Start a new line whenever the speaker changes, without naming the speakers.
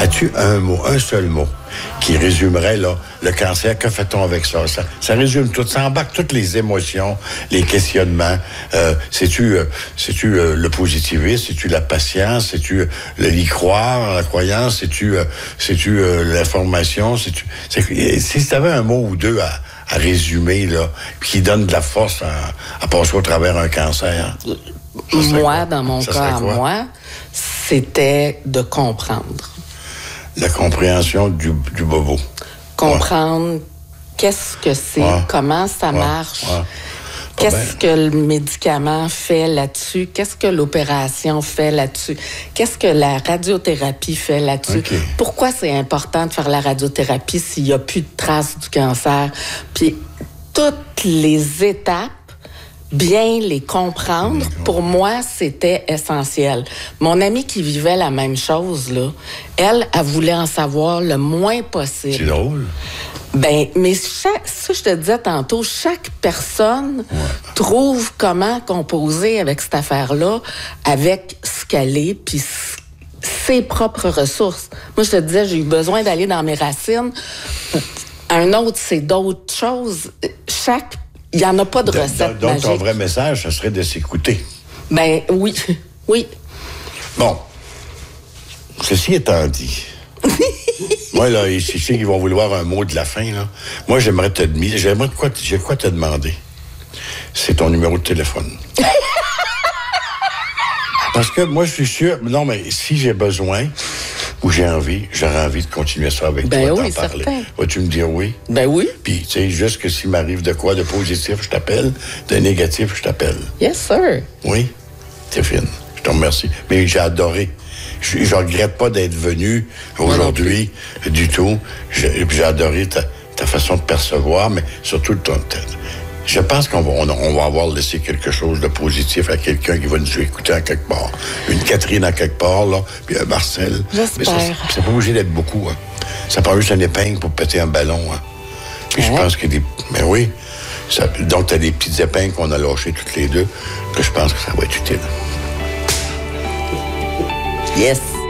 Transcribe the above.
As-tu un seul mot qui résumerait là, le cancer? Que fait-on avec ça? Ça résume tout. Ça embarque toutes les émotions, les questionnements. C'est-tu le positivisme? C'est-tu la patience? C'est-tu l'y croire, la croyance? C'est-tu l'information? Si tu avais un mot ou deux à résumer, là, qui donne de la force à passer au travers un cancer.
Moi, dans mon cas, moi, c'était de comprendre.
La compréhension du bobo.
Comprendre qu'est-ce que c'est, comment ça marche, qu'est-ce que le médicament fait là-dessus, qu'est-ce que l'opération fait là-dessus, qu'est-ce que la radiothérapie fait là-dessus. Okay. Pourquoi c'est important de faire la radiothérapie s'il n'y a plus de traces du cancer. Puis toutes les étapes, bien les comprendre, pour moi, c'était essentiel. Mon amie qui vivait la même chose, là, elle voulait en savoir le moins possible.
C'est drôle.
Ben, mais ça, je te disais tantôt, chaque personne trouve comment composer avec cette affaire-là, avec ce qu'elle est, puis ses propres ressources. Moi, je te disais, j'ai eu besoin d'aller dans mes racines. Un autre, c'est d'autres choses. Il n'y en a pas de recette magique.
Donc, ton vrai message, ce serait de s'écouter.
Ben oui, oui.
Bon. Ceci étant dit, moi, là, je sais qu'ils vont vouloir un mot de la fin, là. Moi, j'ai quoi te demander. C'est ton numéro de téléphone. Parce que moi, je suis sûr... Non, mais si j'ai besoin... ou j'aurais envie de continuer ça avec toi,
t'en
parler.
Certain.
Vas-tu me dire oui?
Ben oui.
Puis, tu sais, juste que s'il m'arrive de quoi de positif, je t'appelle, de négatif, je t'appelle.
Yes, sir.
Oui, c'est fine. Je te remercie. Mais j'ai adoré. Je regrette pas d'être venu aujourd'hui du tout. J'ai adoré ta façon de percevoir, mais surtout ton tête. Je pense qu'on va avoir laissé quelque chose de positif à quelqu'un qui va nous écouter à quelque part. Une Catherine à quelque part, là, puis un Marcel.
J'espère.
Mais c'est pas obligé d'être beaucoup, hein. Ça prend juste une épingle pour péter un ballon, hein. Puis je pense que mais oui. Donc, t'as des petites épingles qu'on a lâchées toutes les deux, que je pense que ça va être utile.
Yes.